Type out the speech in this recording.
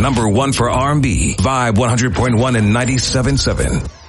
Number one for R&B, Vibe 100.1 and 97.7.